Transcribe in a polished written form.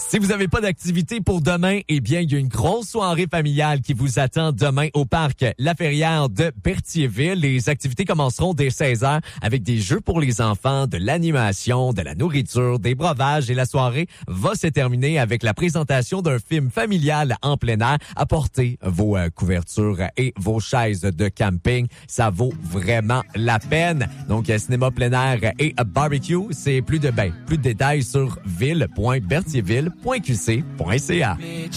Si vous n'avez pas d'activité pour demain, eh bien, il y a une grosse soirée familiale qui vous attend demain au parc La Ferrière de Berthierville. Les activités commenceront dès 16h avec des jeux pour les enfants, de l'animation, de la nourriture, des breuvages et la soirée va se terminer avec la présentation d'un film familial en plein air. Apportez vos couvertures et vos chaises de camping. Ça vaut vraiment la peine. Donc, cinéma plein air et barbecue, c'est plus de détails sur ville.berthierville.qc.ca.